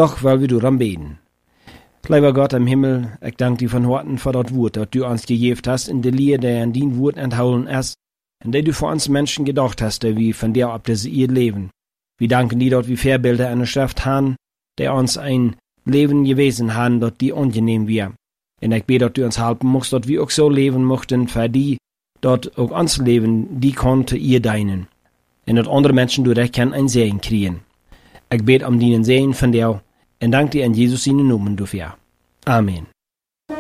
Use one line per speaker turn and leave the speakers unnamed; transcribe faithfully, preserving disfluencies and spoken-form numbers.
doch weil wir du ran beten. Lieber Gott im Himmel, ich danke dir von Herzen für das Wort, das du uns gegeben hast, in der Lehre, der in dein Wort enthalten ist, in der du für uns Menschen gedacht hast, der wir von dir ab das ihr leben. Wir danken dir, dass wir Vorbilder in der Schrift haben, der uns ein Leben gewesen haben, das die unangenehm wir. Und ich bete, dass du uns helfen musst, dass wir auch so leben möchten, für die, dass auch uns Leben, die konnte ihr deinen. Und dass andere Menschen durch dich ein Segen kriegen. Ich bete um deinen Segen von dir und danke dir in Jesus seinen Namen dafür. Amen.